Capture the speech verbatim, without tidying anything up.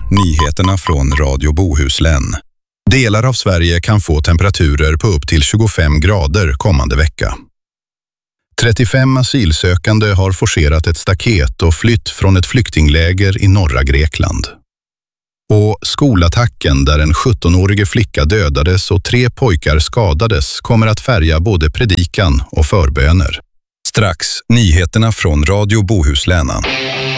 Nyheterna från Radio Bohuslän. Delar av Sverige kan få temperaturer på upp till tjugofem grader kommande vecka. trettiofem asylsökande har forcerat ett staket och flytt från ett flyktingläger i norra Grekland. Och skolattacken där en sjuttonårige flicka dödades och tre pojkar skadades kommer att färga både predikan och förböner. Strax nyheterna från Radio Bohuslän.